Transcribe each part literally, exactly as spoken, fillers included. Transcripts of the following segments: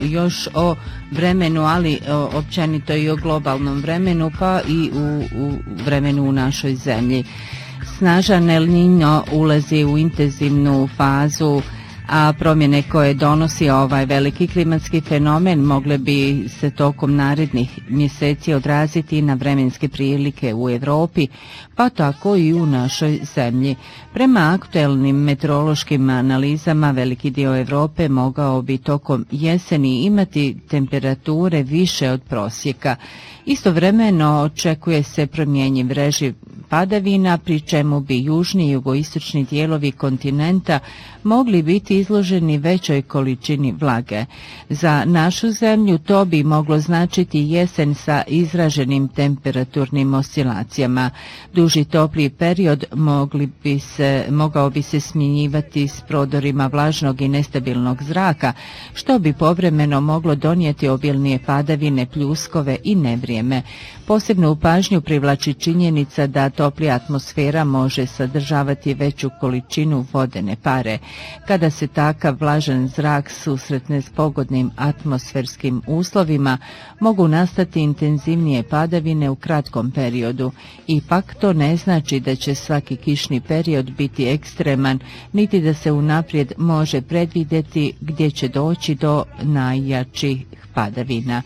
još o vremenu, ali općenito i o globalnom vremenu, pa i u, u vremenu u našoj zemlji. Snažan El Niño ulazi u intenzivnu fazu, a promjene koje donosi ovaj veliki klimatski fenomen mogle bi se tokom narednih mjeseci odraziti na vremenske prilike u Europi, pa tako i u našoj zemlji. Prema aktuelnim meteorološkim analizama, veliki dio Europe mogao bi tokom jeseni imati temperature više od prosjeka. Istovremeno očekuje se promjenjiv režim padavina, pri čemu bi južni i jugoistočni dijelovi kontinenta mogli biti izloženi većoj količini vlage. Za našu zemlju to bi moglo značiti jesen sa izraženim temperaturnim oscilacijama. Duži topli period mogli bi se, mogao bi se smjenjivati s prodorima vlažnog i nestabilnog zraka, što bi povremeno moglo donijeti obilnije padavine, pljuskove i nevrijeme. Posebnu pažnju privlači činjenica da toplija atmosfera može sadržavati veću količinu vodene pare. Kada se takav vlažan zrak susretne s pogodnim atmosferskim uslovima, mogu nastati intenzivnije padavine u kratkom periodu. Ipak to ne znači da će svaki kišni period biti ekstreman, niti da se unaprijed može predvidjeti gdje će doći do najjačih padavina.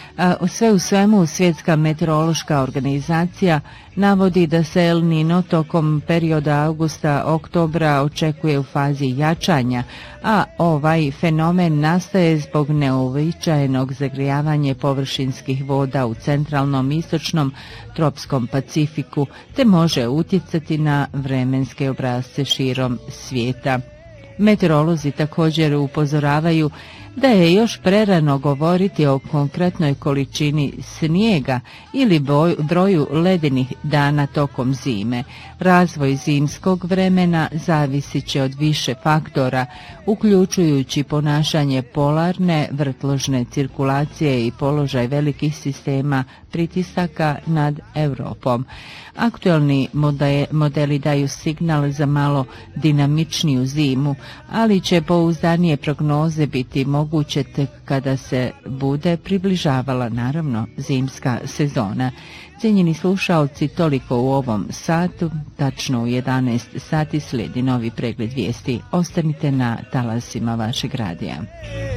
Sve u svemu, Svjetska meteorološka organizacija navodi da se El Niño tokom perioda augusta-oktobra očekuje u fazi jačanja, a ovaj fenomen nastaje zbog neuobičajenog zagrijavanja površinskih voda u centralnom istočnom tropskom Pacifiku, te može utjecati na vremenske obrasce širom svijeta. Meteorolozi također upozoravaju da je još prerano govoriti o konkretnoj količini snijega ili broju ledenih dana tokom zime. Razvoj zimskog vremena zavisit će od više faktora, uključujući ponašanje polarne vrtložne cirkulacije i položaj velikih sistema pritisaka nad Europom. Aktualni modeli daju signal za malo dinamičniju zimu, ali će pouzdanije prognoze biti moguće tek kada se bude približavala, naravno, zimska sezona. Cijenjeni slušaoci, toliko u ovom satu. Tačno u jedanaest sati slijedi novi pregled vijesti. Ostanite na talasima vašeg radija.